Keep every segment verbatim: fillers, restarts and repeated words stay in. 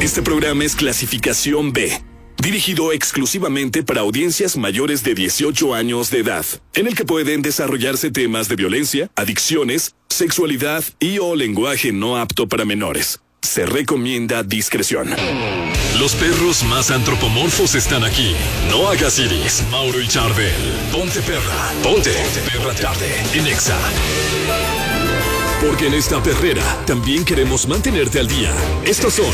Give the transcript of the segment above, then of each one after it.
Este programa es clasificación B, dirigido exclusivamente para audiencias mayores de dieciocho años de edad, en el que pueden desarrollarse temas de violencia, adicciones, sexualidad y o lenguaje no apto para menores. Se recomienda discreción. Los perros más antropomorfos están aquí. No hagas iris. Mauro y Charbel. Ponte perra. Ponte. Perra tarde. En Exa. Porque en esta perrera también queremos mantenerte al día. Estos son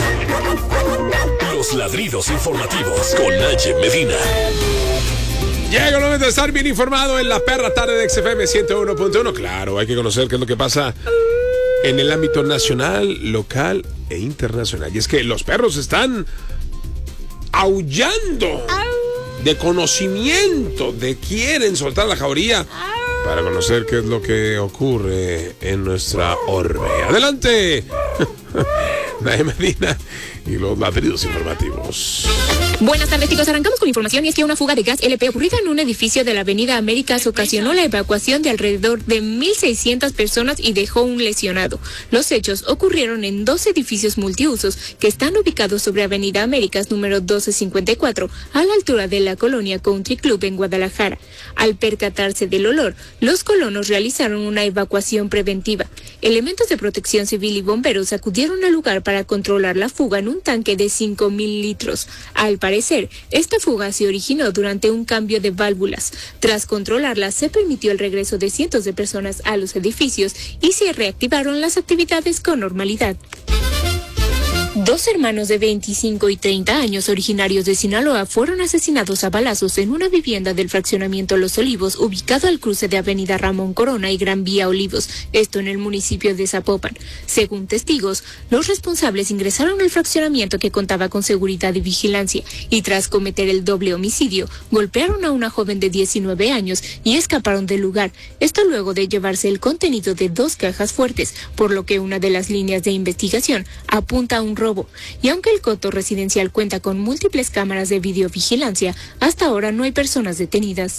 los ladridos informativos con Naye Medina. Llega el momento de estar bien informado en la perra tarde de X F M ciento uno punto uno. Claro, hay que conocer qué es lo que pasa en el ámbito nacional, local e internacional. Y es que los perros están aullando de conocimiento, de quieren soltar la jauría para conocer qué es lo que ocurre en nuestra orbe. ¡Adelante! Naye Medina y los ladridos informativos. Buenas tardes, chicos. Arrancamos con información y es que una fuga de gas L P ocurrida en un edificio de la Avenida Américas ocasionó la evacuación de alrededor de mil seiscientas personas y dejó un lesionado. Los hechos ocurrieron en dos edificios multiusos que están ubicados sobre Avenida Américas número doce cincuenta y cuatro, a la altura de la colonia Country Club en Guadalajara. Al percatarse del olor, los colonos realizaron una evacuación preventiva. Elementos de protección civil y bomberos acudieron al lugar para controlar la fuga en un tanque de cinco mil litros. Al parecer, esta fuga se originó durante un cambio de válvulas. Tras controlarla, se permitió el regreso de cientos de personas a los edificios y se reactivaron las actividades con normalidad. Dos hermanos de veinticinco y treinta años originarios de Sinaloa fueron asesinados a balazos en una vivienda del fraccionamiento Los Olivos, ubicado al cruce de Avenida Ramón Corona y Gran Vía Olivos, esto en el municipio de Zapopan. Según testigos, los responsables ingresaron al fraccionamiento que contaba con seguridad y vigilancia y tras cometer el doble homicidio, golpearon a una joven de diecinueve años y escaparon del lugar. Esto luego de llevarse el contenido de dos cajas fuertes, por lo que una de las líneas de investigación apunta a un robo. Y aunque el coto residencial cuenta con múltiples cámaras de videovigilancia, hasta ahora no hay personas detenidas.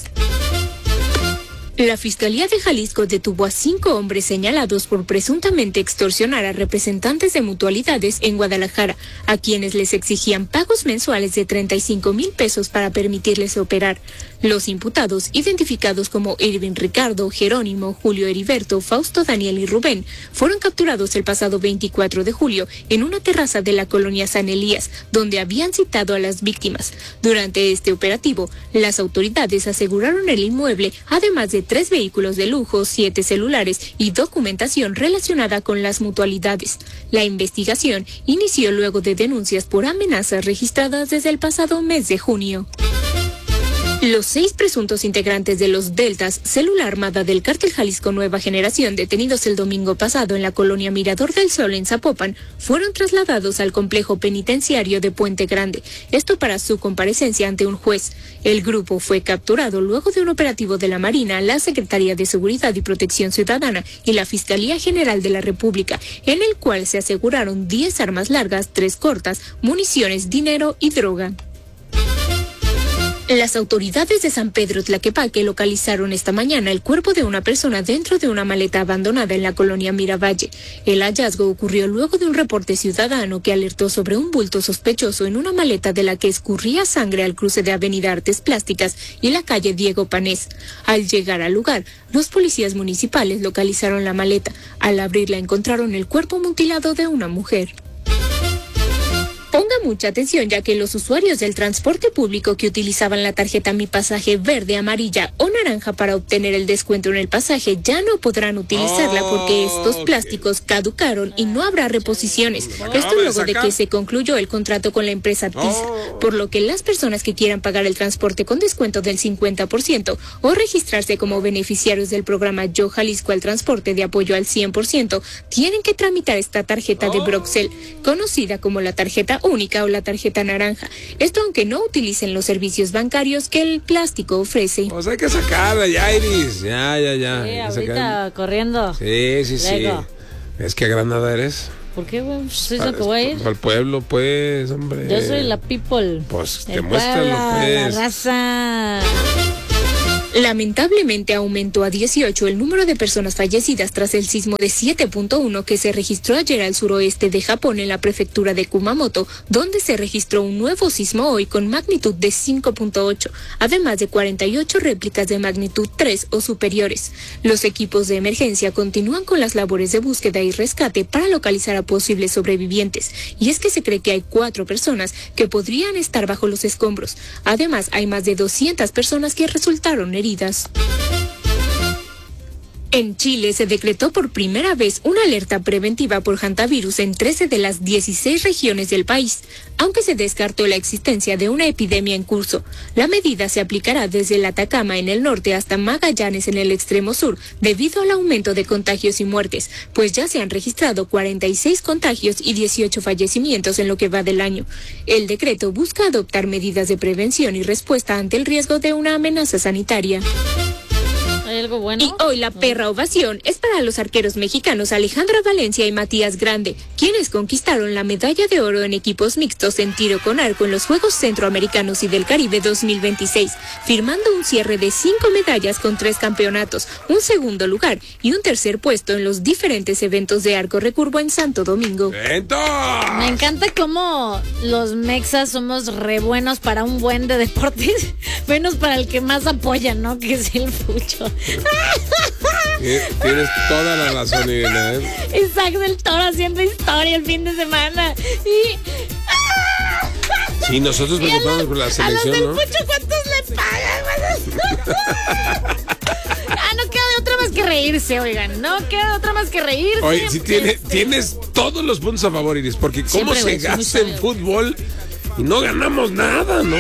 La Fiscalía de Jalisco detuvo a cinco hombres señalados por presuntamente extorsionar a representantes de mutualidades en Guadalajara, a quienes les exigían pagos mensuales de treinta y cinco mil pesos para permitirles operar. Los imputados, identificados como Irving Ricardo, Jerónimo, Julio Heriberto, Fausto Daniel y Rubén, fueron capturados el pasado veinticuatro de julio en una terraza de la colonia San Elías, donde habían citado a las víctimas. Durante este operativo, las autoridades aseguraron el inmueble, además de tres vehículos de lujo, siete celulares y documentación relacionada con las mutualidades. La investigación inició luego de denuncias por amenazas registradas desde el pasado mes de junio. Los seis presuntos integrantes de los Deltas, célula armada del Cártel Jalisco Nueva Generación, detenidos el domingo pasado en la colonia Mirador del Sol en Zapopan, fueron trasladados al complejo penitenciario de Puente Grande, esto para su comparecencia ante un juez. El grupo fue capturado luego de un operativo de la Marina, la Secretaría de Seguridad y Protección Ciudadana y la Fiscalía General de la República, en el cual se aseguraron diez armas largas, tres cortas, municiones, dinero y droga. Las autoridades de San Pedro Tlaquepaque localizaron esta mañana el cuerpo de una persona dentro de una maleta abandonada en la colonia Miravalle. El hallazgo ocurrió luego de un reporte ciudadano que alertó sobre un bulto sospechoso en una maleta de la que escurría sangre al cruce de Avenida Artes Plásticas y la calle Diego Panés. Al llegar al lugar, los policías municipales localizaron la maleta. Al abrirla encontraron el cuerpo mutilado de una mujer. Ponga mucha atención, ya que los usuarios del transporte público que utilizaban la tarjeta Mi Pasaje verde, amarilla o naranja para obtener el descuento en el pasaje ya no podrán utilizarla porque estos plásticos caducaron y no habrá reposiciones. Esto luego de que se concluyó el contrato con la empresa Tiza, por lo que las personas que quieran pagar el transporte con descuento del cincuenta por ciento o registrarse como beneficiarios del programa Yo Jalisco al Transporte de apoyo al cien por ciento tienen que tramitar esta tarjeta de Broxel, conocida como la tarjeta única o la tarjeta naranja. Esto aunque no utilicen los servicios bancarios que el plástico ofrece. Pues hay que sacarla ya, Iris. Ya, ya, ya. Sí, ahorita corriendo. Sí, sí, sí. Luego. Es que a Granada eres. ¿Por qué, güey? ¿Sí es lo que voy a ir? Para el pueblo, pues, hombre. Yo soy la people. Pues el demuéstralo, pueblo, pues. la raza. Lamentablemente aumentó a dieciocho el número de personas fallecidas tras el sismo de siete punto uno que se registró ayer al suroeste de Japón en la prefectura de Kumamoto, donde se registró un nuevo sismo hoy con magnitud de cinco punto ocho, además de cuarenta y ocho réplicas de magnitud tres o superiores. Los equipos de emergencia continúan con las labores de búsqueda y rescate para localizar a posibles sobrevivientes, y es que se cree que hay cuatro personas que podrían estar bajo los escombros. Además, hay más de doscientas personas que resultaron heridas. En Chile se decretó por primera vez una alerta preventiva por hantavirus en trece de las dieciséis regiones del país, aunque se descartó la existencia de una epidemia en curso. La medida se aplicará desde el Atacama en el norte hasta Magallanes en el extremo sur, debido al aumento de contagios y muertes, pues ya se han registrado cuarenta y seis contagios y dieciocho fallecimientos en lo que va del año. El decreto busca adoptar medidas de prevención y respuesta ante el riesgo de una amenaza sanitaria. ¿Hay algo bueno? Y hoy la perra ovación es para los arqueros mexicanos Alejandra Valencia y Matías Grande, quienes conquistaron la medalla de oro en equipos mixtos en tiro con arco en los Juegos Centroamericanos y del Caribe dos mil veintiséis, firmando un cierre de cinco medallas con tres campeonatos, un segundo lugar y un tercer puesto en los diferentes eventos de arco recurvo en Santo Domingo. ¡Ventos! Me encanta cómo los mexas somos re buenos para un buen de deportes, menos para el que más apoyan, ¿no? Que es el fucho. Tienes toda la razón, Irene, ¿eh? Isaac del Toro haciendo historia el fin de semana. Y... Sí, nosotros preocupamos por la selección, a los del ¿no? Pucho, ¿cuántos le pagan? Ah, no queda de otra más que reírse, oigan. No queda de otra más que reírse. Oye, si tiene, tienes todos los puntos a favor, Iris, porque cómo Siempre, se güey, gasta en fútbol y no ganamos nada, ¿no?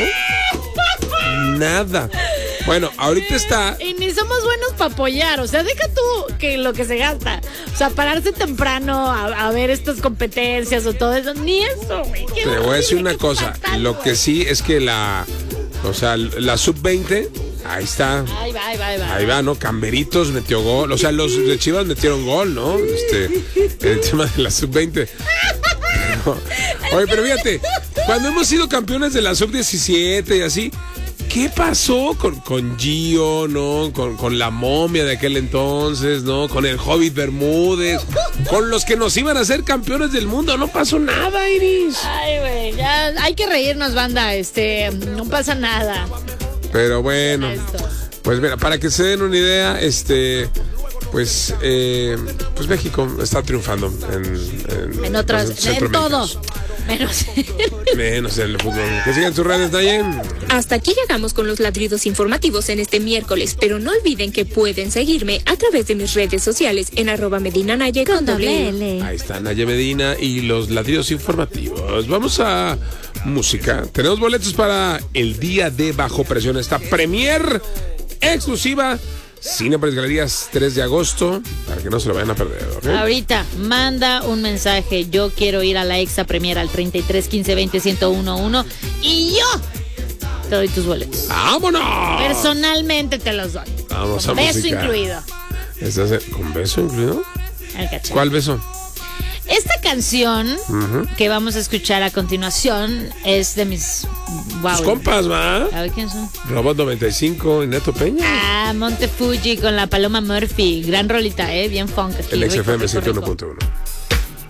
Nada. Bueno, ahorita está... Y ni somos buenos para apoyar, o sea, deja tú que lo que se gasta. O sea, pararse temprano a, a ver estas competencias o todo eso, ni eso, güey. Te voy a decir una cosa, lo que sí es que la... O sea, la sub veinte, ahí está. Ahí va, ahí va, ahí va. Ahí va, ¿no? Camberitos metió gol. O sea, los de Chivas metieron gol, ¿no? Este, el tema de la sub veinte. Pero, oye, pero fíjate, cuando hemos sido campeones de la sub diecisiete y así... ¿Qué pasó con, con Gio, no? Con, con la momia de aquel entonces, ¿no? Con el Hobbit Bermúdez, con los que nos iban a ser campeones del mundo. No pasó nada, Iris. Ay, güey, ya hay que reírnos, banda. Este, no pasa nada. Pero bueno, Esto. pues mira, para que se den una idea, este... Pues, eh, pues México está triunfando en, en, En otras, los en todo. centroamericanos. Menos. Menos en el fútbol. Que sigan sus redes, Dayen. Hasta aquí llegamos con los ladridos informativos en este miércoles, pero no olviden que pueden seguirme a través de mis redes sociales en arroba Medina Naye con doble L. Ahí está Naye Medina y los ladridos informativos. Vamos a música. Tenemos boletos para el día de Bajo Presión, esta premier exclusiva. Cinépolis Galerías, tres de agosto, para que no se lo vayan a perder, ¿ok? Ahorita, manda un mensaje. Yo quiero ir a la Exa Premier al treinta y tres quince veinte ciento uno uno y yo te doy tus boletos. ¡Vámonos! Personalmente te los doy. Vamos Con a beso música. incluido. ¿Estás en- ¿Con beso incluido? Al cachete. ¿Cuál beso? Esta canción Ujú. que vamos a escuchar a continuación es de mis... Wow. Tus compas, ¿va? A ver quién son. Robot noventa y cinco y Neto Peña. Ah, Monte Fuji con la Paloma Murphy. Gran rolita, ¿eh? Bien funk aquí. El X rico, F M rico, ciento uno rico. punto uno.